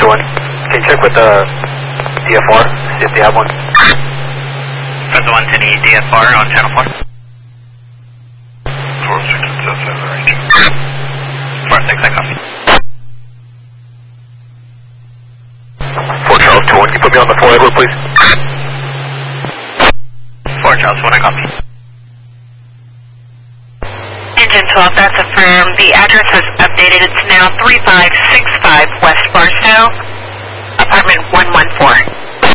1, can you check with the DFR, see if they have one? Fresno 1 to the DFR on channel 4. 4-6, it's outside the range. 4-6, I copy. 4 Charles 2-1, can you put me on the 4 Edward, please? 4 Charles 1, I copy. Engine 12, that's affirmed. The address has updated. It's now 3565 West Barstow, apartment 114.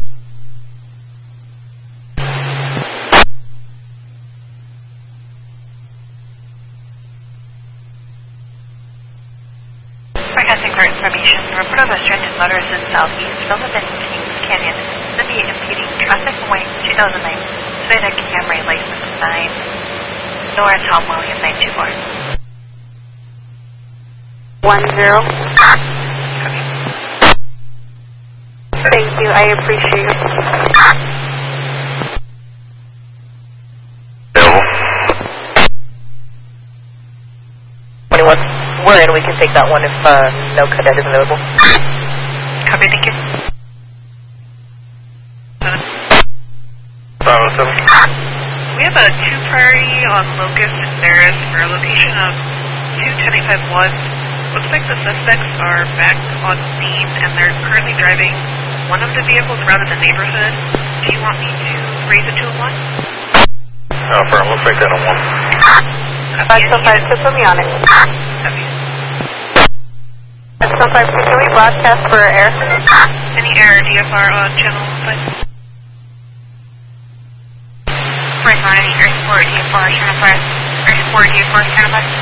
Forecasting for information, the report of a stranded motorist in southeast fell within Kings Canyon, Mississippi, impeding traffic on way 2009 Toyota Camry license 9, Nora Tom William 924. 10. Thank you, I appreciate it. We're in, we can take that one if no cadet is available. Copy, thank you. We have a 2 priority on Locust and Barris for a location of 21081. Looks like the suspects are back on scene and they're currently driving one of the vehicles around in the neighborhood. Do you want me to raise it to a 1? Firm, let's make that a 1. 505, so put me on it. Copy. 505, can we broadcast for air? Any error DFR on channel 5? First one, any air support DFR, channel 5. Air support DFR, channel 5.